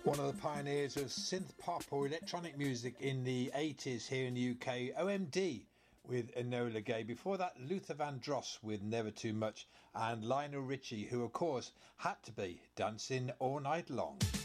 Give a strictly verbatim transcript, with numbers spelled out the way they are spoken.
One of the pioneers of synth pop or electronic music in the eighties here in the U K, O M D with Enola Gay. Before that, Luther Vandross with Never Too Much, and Lionel Richie, who of course had to be Dancing All Night Long.